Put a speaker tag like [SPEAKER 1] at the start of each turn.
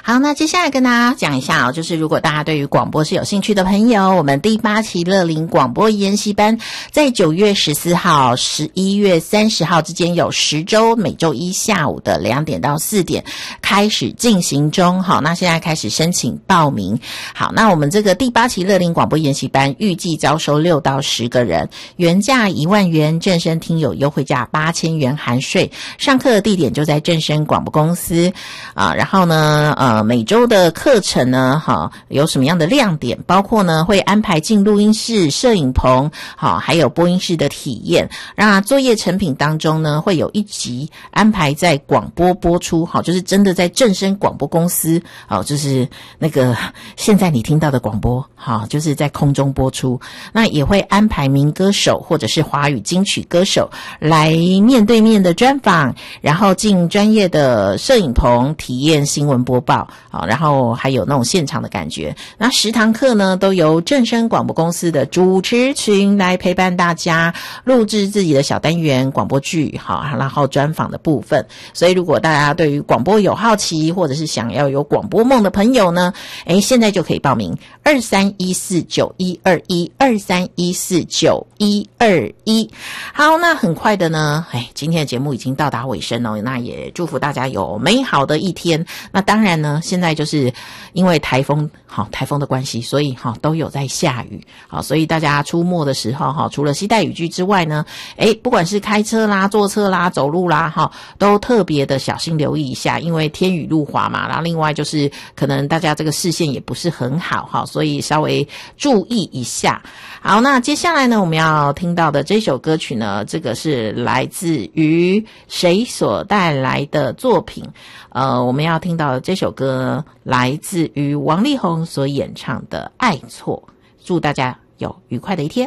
[SPEAKER 1] 好，那接下来跟大家讲一下就是如果大家对于广播是有兴趣的朋友，我们第8期乐龄广播研习班在9月14号、11月30号之间有10周，每周一下午的2点到4点开始进行中。好，那现在开始申请报名。好，那我们这个第8期乐龄广播研习班预计招收6到10个人，原价1万元，正声听友优惠价8000元含税。上课的地点就在正声广播公司然后呢每周的课程呢有什么样的亮点，包括呢会安排进录音室、摄影棚还有播音室的体验。那作业成品当中呢会有1集安排在广播播出，就是真的在正声广播公司就是那个现在你听到的广播就是在空中播出。那也会安排民歌手或者是华语金曲歌手来面对面的专访，然后进专业的摄影棚体验新闻播报然后还有那种现场的感觉。那10堂课呢都由正声广播公司的主持群来陪伴大家录制自己的小单元广播剧然后专访的部分。所以如果大家对于广播有好奇，或者是想要有广播梦的朋友呢现在就可以报名23149121 23149121。好，那很快的呢今天的节目已经到达尾声那也祝福大家有美好的一天。那当然呢现在就是因为台风的关系，所以都有在下雨所以大家出没的时候除了携带雨具之外呢不管是开车啦、坐车啦、走路啦都特别的小心留意一下，因为天雨路滑嘛。然后另外就是可能大家这个视线也不是很好所以稍微注意一下。好，那接下来呢我们要听到的这首歌曲呢，这个是来自于谁所带来的作品我们要听到的这首歌来自于王力宏所演唱的《爱错》。祝大家有愉快的一天。